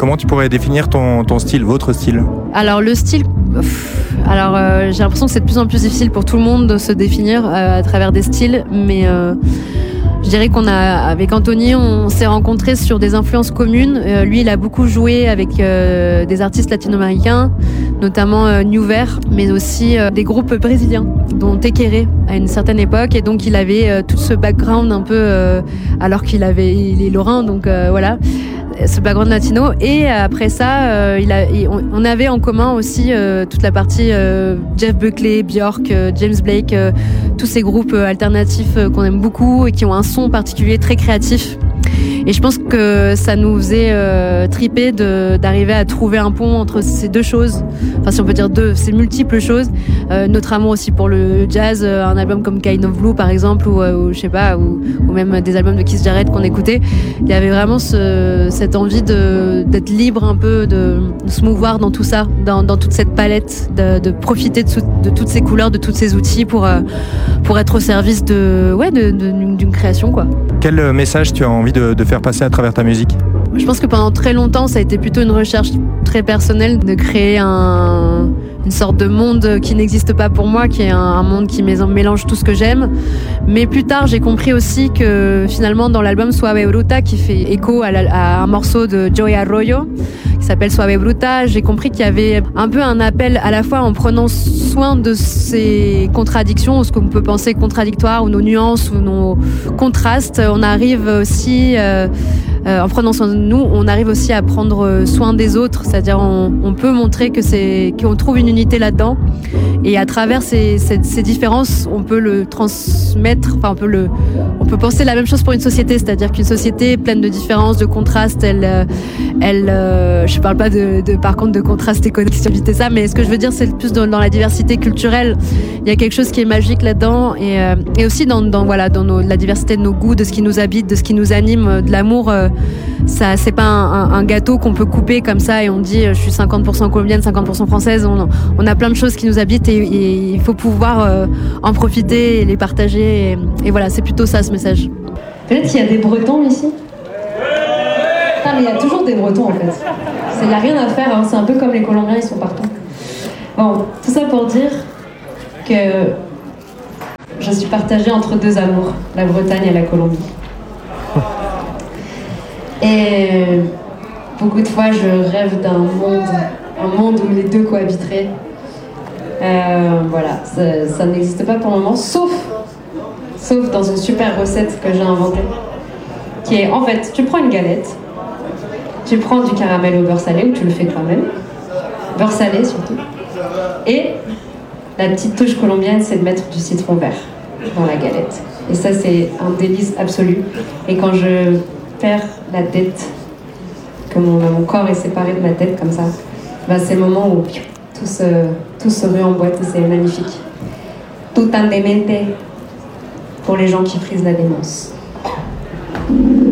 Comment tu pourrais définir ton style, votre style ? Alors le style, j'ai l'impression que c'est de plus en plus difficile pour tout le monde de se définir à travers des styles, mais je dirais avec Anthony, on s'est rencontrés sur des influences communes. Lui, il a beaucoup joué avec des artistes latino-américains, notamment New Ver, mais aussi des groupes brésiliens, dont Tekere à une certaine époque. Et donc, il avait tout ce background un peu, alors il est lorrain, donc voilà, ce background latino. Et après ça, on avait en commun aussi toute la partie Jeff Buckley, Björk, James Blake, tous ces groupes alternatifs qu'on aime beaucoup et qui ont un son particulier très créatif. Et je pense que ça nous faisait triper d'arriver à trouver un pont entre ces deux choses. Enfin, si on peut dire ces multiples choses. Notre amour aussi pour le jazz, un album comme Kind of Blue par exemple, ou je sais pas, ou même des albums de Keith Jarrett qu'on écoutait. Il y avait vraiment cette envie d'être libre un peu, de se mouvoir dans tout ça, dans toute cette palette, de profiter de toutes ces couleurs, de tous ces outils pour être au service d'une création, quoi. Quel message tu as envie de faire passer à travers ta musique ? Je pense que pendant très longtemps, ça a été plutôt une recherche très personnelle de créer une sorte de monde qui n'existe pas pour moi, qui est un monde qui mélange tout ce que j'aime. Mais plus tard, j'ai compris aussi que finalement, dans l'album Suave Bruta, qui fait écho à un morceau de Joey Arroyo, qui s'appelle Suave Bruta, j'ai compris qu'il y avait un peu un appel à la fois en prenant soin de ces contradictions, ou ce qu'on peut penser contradictoire, ou nos nuances, ou nos contrastes. On arrive aussi, en prenant soin de nous, on arrive aussi à prendre soin des autres, c'est-à-dire on peut montrer qu'on trouve une unité là-dedans, et à travers ces différences, on peut le transmettre, enfin on peut penser la même chose pour une société, c'est-à-dire qu'une société pleine de différences, de contrastes, je parle pas par contre de contraste économique, si éviter ça, mais ce que je veux dire, c'est plus dans la diversité culturelle. Il y a quelque chose qui est magique là-dedans, et aussi dans la diversité de nos goûts, de ce qui nous habite, de ce qui nous anime, de l'amour. Ça, c'est pas un gâteau qu'on peut couper comme ça et on dit je suis 50% colombienne, 50% française. On a plein de choses qui nous habitent et il faut pouvoir en profiter et les partager. Et voilà, c'est plutôt ça ce message. Peut-être qu'il y a des Bretons ici. Ah, mais il y a toujours des Bretons en fait. Il n'y a rien à faire, hein. C'est un peu comme les Colombiens, ils sont partout. Bon, tout ça pour dire que je suis partagée entre deux amours, la Bretagne et la Colombie. Et beaucoup de fois, je rêve d'un monde où les deux cohabiteraient. Voilà, ça n'existe pas pour le moment, sauf dans une super recette que j'ai inventée, qui est, en fait, tu prends une galette, tu prends du caramel au beurre salé, ou tu le fais toi-même, beurre salé surtout, et la petite touche colombienne, c'est de mettre du citron vert dans la galette. Et ça, c'est un délice absolu. Et quand je perds la tête, que mon corps est séparé de ma tête comme ça, c'est le moment où tout se rue en boîte et c'est magnifique. Tout en demente pour les gens qui frisent la démence.